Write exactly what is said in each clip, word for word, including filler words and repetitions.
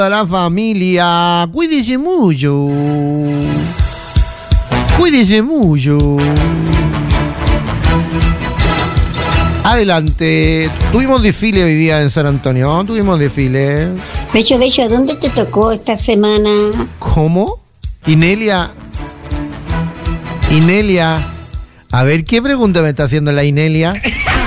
A la familia, cuídese mucho. Cuídese mucho. Adelante. Tuvimos desfile hoy día en San Antonio. Tuvimos desfile. Becho, Becho, ¿dónde te tocó esta semana? ¿Cómo? Inelia. Inelia. A ver, ¿qué pregunta me está haciendo la Inelia?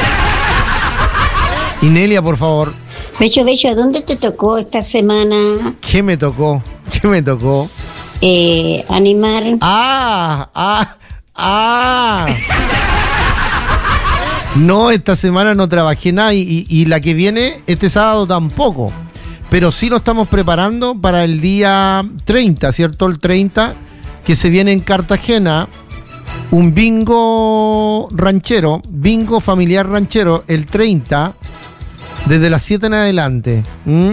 Inelia, por favor. Becho, Becho, ¿dónde te tocó esta semana? ¿Qué me tocó? ¿Qué me tocó? Eh, animar. Ah, ah, ah. No, esta semana no trabajé nada y, y, y la que viene, este sábado tampoco. Pero sí lo estamos preparando para el día treinta, ¿cierto? El treinta, que se viene en Cartagena, un bingo ranchero, bingo familiar ranchero, el treinta, desde las siete en adelante. ¿Mm?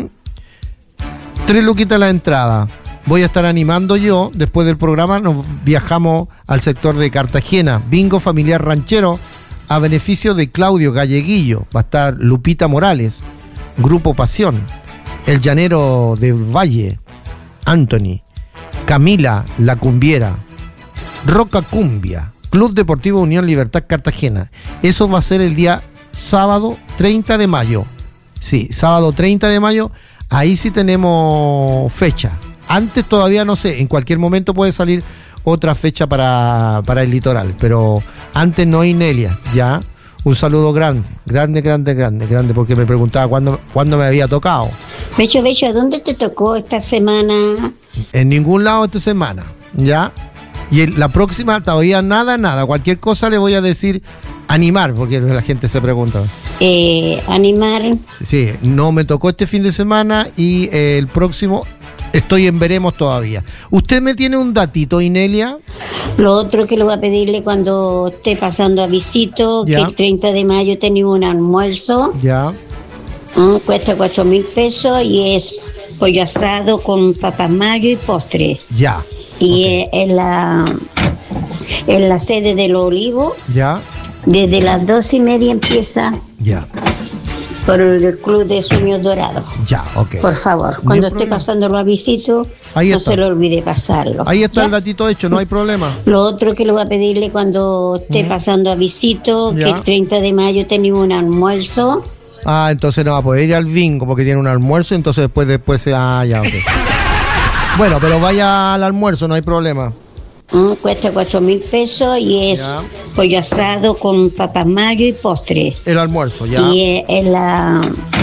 Tres luquitas la entrada. Voy a estar animando yo, después del programa nos viajamos al sector de Cartagena, bingo familiar ranchero, a beneficio de Claudio Galleguillo. Va a estar Lupita Morales, Grupo Pasión, El Llanero del Valle, Anthony, Camila La Cumbiera, Roca Cumbia, Club Deportivo Unión Libertad Cartagena. Eso va a ser el día sábado treinta de mayo. Sí, sábado treinta de mayo, ahí sí tenemos fecha. Antes todavía no sé, en cualquier momento puede salir otra fecha para, para el litoral, pero antes no, Inelia, ya. Un saludo grande, grande, grande, grande, grande, porque me preguntaba cuándo, cuándo me había tocado. Becho, Becho, ¿dónde te tocó esta semana? En ningún lado esta semana, ya. Y en la próxima todavía nada, nada. Cualquier cosa le voy a decir animar, porque la gente se pregunta. Eh, animar. Sí, no me tocó este fin de semana y eh, el próximo estoy en veremos todavía. ¿Usted me tiene un datito, Inelia? Lo otro que le voy a pedirle cuando esté pasando a visito, ya, que el treinta de mayo tenemos un almuerzo. Ya. Mm, cuesta cuatro mil pesos y es pollo asado con papas mayo y postres. Ya. Y okay, en la en la sede de Los Olivos. Ya. Desde las dos y media empieza. Ya. Por el Club de Sueños Dorados. Ya, ok. Por favor, cuando esté pasándolo a visito, ahí no está, se le olvide pasarlo. Ahí está, ¿ya? El datito hecho, no hay problema. Lo otro que le voy a pedirle cuando esté ¿Mm? pasando a visito, ya, que el treinta de mayo tenemos un almuerzo. Ah, entonces no va a poder ir al bingo porque tiene un almuerzo, entonces después, después se... Ah, ya, ok. Bueno, pero vaya al almuerzo, no hay problema. Mm, cuesta cuatro mil pesos y es ya, pollo asado con papas mayo y postres. El almuerzo, ya. Y en la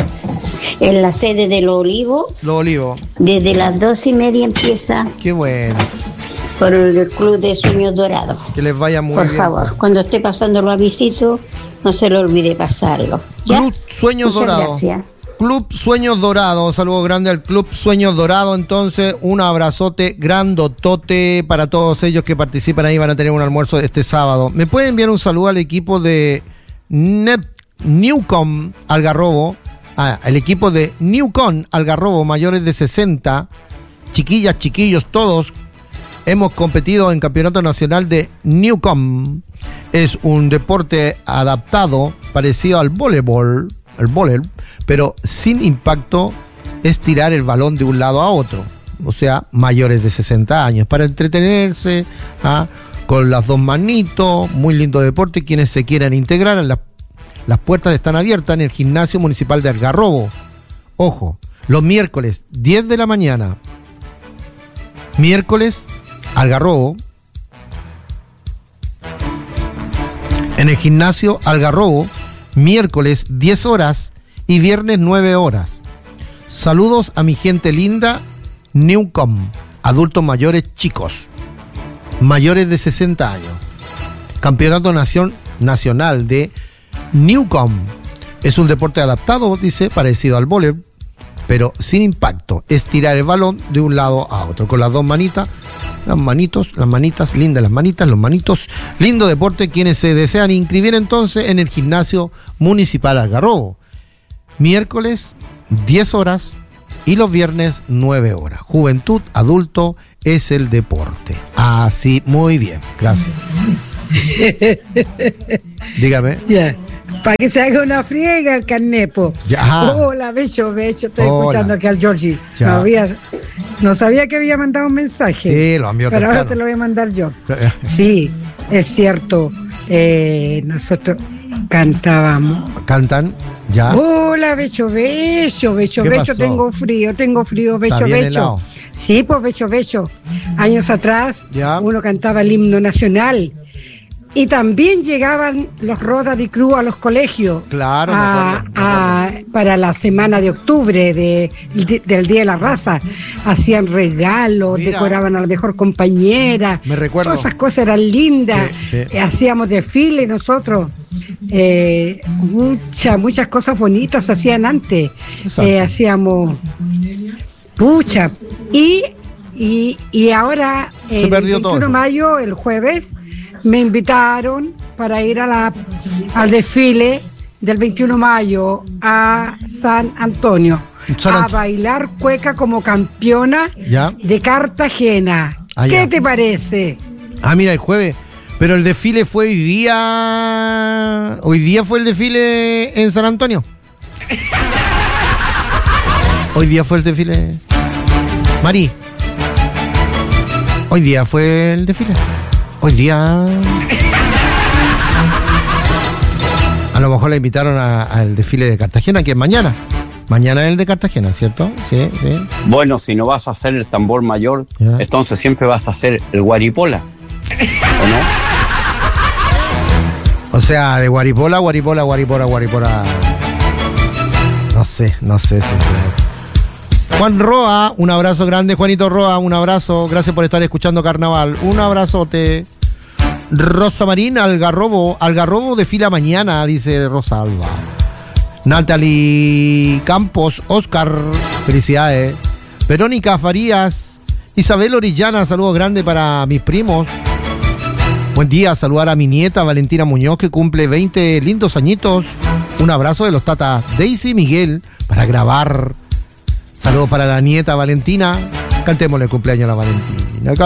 en la sede de Los Olivos. Los Olivos. Desde las dos y media empieza. Qué bueno. Por el Club de Sueños Dorados. Que les vaya muy por bien. Por favor, cuando esté pasándolo a visito, no se le olvide pasarlo. ¿Ya? Club Sueños Muchas Dorados. Gracias. Club Sueños Dorados, saludo grande al Club Sueños Dorados. Entonces, un abrazote grandotote para todos ellos que participan ahí. Van a tener un almuerzo este sábado. ¿Me puede enviar un saludo al equipo de Nep, Newcom Algarrobo? Ah, el equipo de Newcom Algarrobo, mayores de sesenta, chiquillas, chiquillos, todos hemos competido en Campeonato Nacional de Newcom. Es un deporte adaptado, parecido al voleibol, el voleibol, pero sin impacto, es tirar el balón de un lado a otro. O sea, mayores de sesenta años, para entretenerse, ¿ah? Con las dos manitos, muy lindo deporte. Quienes se quieran integrar, las, las puertas están abiertas en el Gimnasio Municipal de Algarrobo. Ojo, los miércoles, diez de la mañana, miércoles, Algarrobo, en el Gimnasio Algarrobo, miércoles diez horas y viernes nueve horas. Saludos a mi gente linda, Newcom, adultos mayores chicos, mayores de sesenta años. Campeonato Nación, Nacional de Newcom. Es un deporte adaptado, dice, parecido al voleibol, pero sin impacto. Es tirar el balón de un lado a otro, con las dos manitas, las manitos, las manitas, lindas las manitas, los manitos. Lindo deporte. Quienes se desean inscribir entonces en el Gimnasio Municipal Algarrobo. Miércoles, diez horas y los viernes, nueve horas. Juventud, adulto, es el deporte. Así, muy bien, gracias. Dígame. Yeah. Para que se haga una friega el carnepo. Ya. Hola, becho, becho. Estoy Hola. escuchando aquí al Georgie. Ya. No, había, no sabía que había mandado un mensaje. Sí, lo envió Pero ahora temprano. te lo voy a mandar yo. Sí, es cierto. Eh, nosotros cantábamos. Cantan, ya. Hola, becho, becho, becho, ¿Qué becho. pasó? Tengo frío, tengo frío, Está becho, bien becho. helado. Sí, pues becho, becho. Años atrás Ya. uno cantaba el himno nacional. Y también llegaban los Rotary Cruz a los colegios. Claro, me a- acuerdo, me a- para la semana de octubre de, de- del Día de la Raza. Hacían regalos, Mira. decoraban a la mejor compañera. Me recuerdo. Todas esas cosas eran lindas. Sí, sí. Eh, hacíamos desfile nosotros. Eh, muchas, muchas cosas bonitas se hacían antes. Exacto. Eh, hacíamos pucha. Y, y, y ahora, Se el perdió todo veintiuno de eso. mayo, el jueves, me invitaron para ir a la, al desfile del veintiuno de mayo a San Antonio. San a Ant- bailar cueca como campeona Ya. de Cartagena. Ah, ¿Qué ya. te parece? Ah, mira, el jueves. Pero el desfile fue hoy día. Hoy día fue el desfile en San Antonio. Hoy día fue el desfile. Mari. Hoy día fue el desfile. Hoy día. A lo mejor la invitaron a- al desfile de Cartagena, que es mañana. Mañana es el de Cartagena, ¿cierto? Sí, sí. Bueno, si no vas a hacer el tambor mayor, Ya. entonces siempre vas a hacer el guaripola. ¿O no? O sea, de Guaripola, Guaripola, Guaripola, Guaripola. No sé, no sé, sí, sí. Juan Roa, un abrazo grande. Juanito Roa, un abrazo. Gracias por estar escuchando Carnaval. Un abrazote. Rosa Marín, Algarrobo. Algarrobo desfila mañana, dice Rosalba. Natalie Campos, Oscar, felicidades. Verónica Farías, Isabel Orellana, saludos grandes para mis primos. Buen día, saludar a mi nieta Valentina Muñoz, que cumple veinte lindos añitos. Un abrazo de los tatas Daisy y Miguel para grabar. Saludos para la nieta Valentina. Cantémosle el cumpleaños a la Valentina.